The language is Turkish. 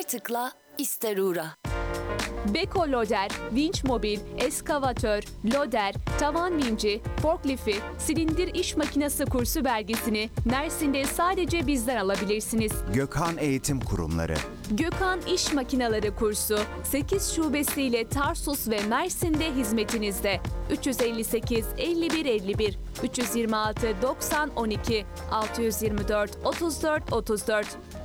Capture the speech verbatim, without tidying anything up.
tıkla, ister uğra. Beko loder, vinç mobil, eskavatör, loder, tavan vinci, forklifti, silindir iş makinesi kursu belgesini Mersin'de sadece bizden alabilirsiniz. Gökhan Eğitim Kurumları. Gökhan İş Makineleri kursu sekiz şubesiyle Tarsus ve Mersin'de hizmetinizde. üç yüz elli sekiz elli bir elli bir, üç yüz yirmi altı doksan on iki, altı yüz yirmi dört otuz dört otuz dört.